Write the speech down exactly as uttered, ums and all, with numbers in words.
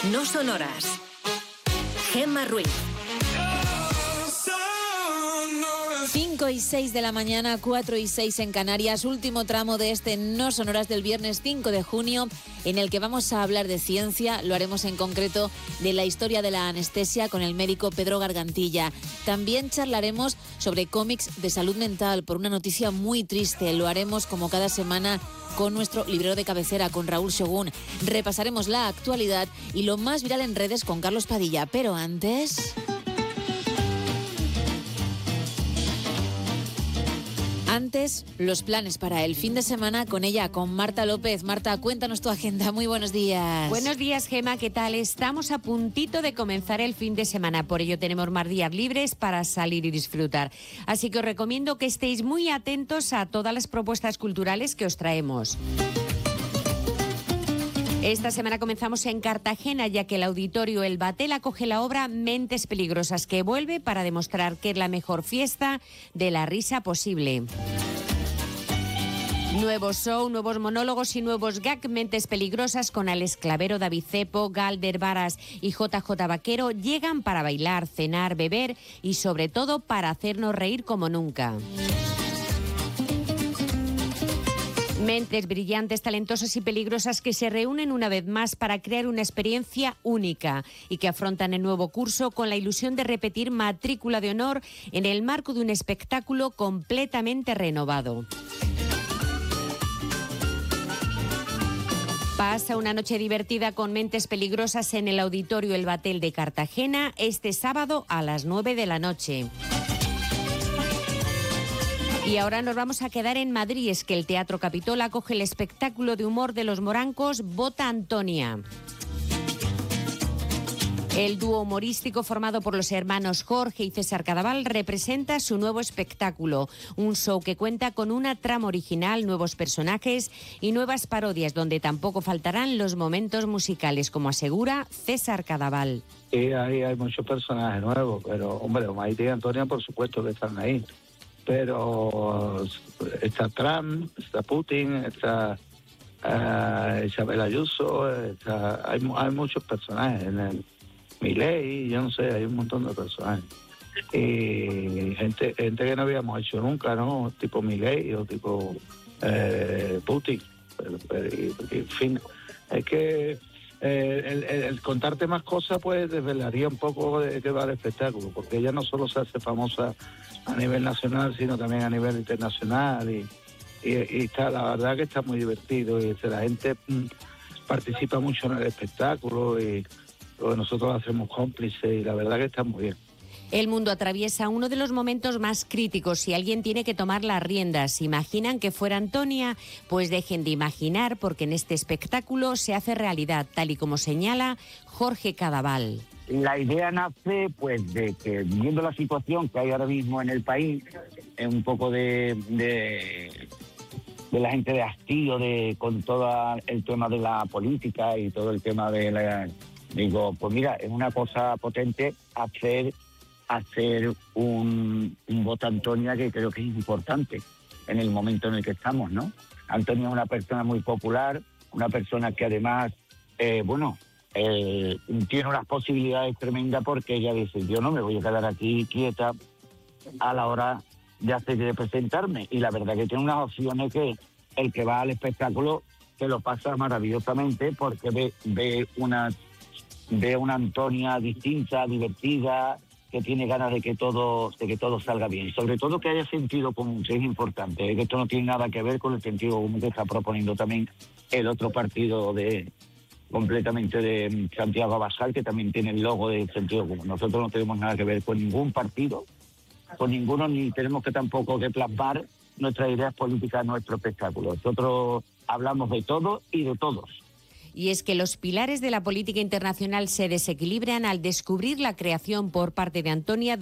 No sonoras. Gemma Ruiz. cinco y seis de la mañana, cuatro y seis en Canarias, último tramo de este No Sonoras del viernes cinco de junio, en el que vamos a hablar de ciencia. Lo haremos en concreto de la historia de la anestesia con el médico Pedro Gargantilla. También charlaremos sobre cómics de salud mental por una noticia muy triste. Lo haremos como cada semana con nuestro librero de cabecera, con Raúl Shogun. Repasaremos la actualidad y lo más viral en redes con Carlos Padilla. Pero antes... Antes, los planes para el fin de semana con ella, con Marta López. Marta, cuéntanos tu agenda. Muy buenos días. Buenos días, Gema. ¿Qué tal? Estamos a puntito de comenzar el fin de semana. Por ello tenemos más días libres para salir y disfrutar. Así que os recomiendo que estéis muy atentos a todas las propuestas culturales que os traemos. Esta semana comenzamos en Cartagena, ya que el Auditorio El Batel acoge la obra Mentes Peligrosas, que vuelve para demostrar que es la mejor fiesta de la risa posible. Nuevo show, nuevos monólogos y nuevos gag. Mentes Peligrosas con Alex Clavero, David Cepo, Galder Varas y J J Vaquero llegan para bailar, cenar, beber y sobre todo para hacernos reír como nunca. Mentes brillantes, talentosas y peligrosas que se reúnen una vez más para crear una experiencia única y que afrontan el nuevo curso con la ilusión de repetir matrícula de honor en el marco de un espectáculo completamente renovado. Pasa una noche divertida con Mentes Peligrosas en el Auditorio El Batel de Cartagena este sábado a las nueve de la noche. Y ahora nos vamos a quedar en Madrid, es que el Teatro Capitol acoge el espectáculo de humor de los morancos Bota Antonia. El dúo humorístico formado por los hermanos Jorge y César Cadaval representa su nuevo espectáculo, un show que cuenta con una trama original, nuevos personajes y nuevas parodias, donde tampoco faltarán los momentos musicales, como asegura César Cadaval. Sí, hay, hay muchos personajes nuevos, pero hombre, Maite y Antonia por supuesto que están ahí. Pero está Trump, está Putin, está uh, Isabel Ayuso, está, hay, hay muchos personajes en el Milei, yo no sé, hay un montón de personajes. Y gente gente que no habíamos hecho nunca, ¿no? Tipo Milei o tipo eh, Putin. Pero, pero, y, y, en fin, es que eh, el, el, el contarte más cosas pues desvelaría un poco de qué va el espectáculo, porque ella no solo se hace famosa a nivel nacional, sino también a nivel internacional y, y, y está, la verdad que está muy divertido y la gente mm, participa mucho en el espectáculo y pues, nosotros hacemos cómplices y la verdad que está muy bien. El mundo atraviesa uno de los momentos más críticos y alguien tiene que tomar las riendas. ¿Imaginan que fuera Antonia? Pues dejen de imaginar, porque en este espectáculo se hace realidad, tal y como señala Jorge Cadaval. La idea nace pues de que, viendo la situación que hay ahora mismo en el país, es un poco de, de, de la gente de hastío de, con todo el tema de la política y todo el tema de la... Digo, pues mira, es una cosa potente hacer, hacer un, un voto a Antonia, que creo que es importante en el momento en el que estamos, ¿no? Antonia es una persona muy popular, una persona que además, eh, bueno... Eh, tiene unas posibilidades tremendas, porque ella dice, yo no me voy a quedar aquí quieta a la hora de hacer de presentarme, y la verdad que tiene unas opciones que el que va al espectáculo se lo pasa maravillosamente, porque ve, ve una ve una Antonia distinta, divertida, que tiene ganas de que todo de que todo salga bien, sobre todo que haya sentido común, que es importante, que esto no tiene nada que ver con el sentido común que está proponiendo también el otro partido de completamente de Santiago Abascal, que también tiene el logo de sentido común. Nosotros no tenemos nada que ver con ningún partido, con ninguno, ni tenemos que tampoco que plasmar nuestras ideas políticas en nuestro espectáculo. Nosotros hablamos de todo y de todos. Y es que los pilares de la política internacional se desequilibran al descubrir la creación por parte de Antonia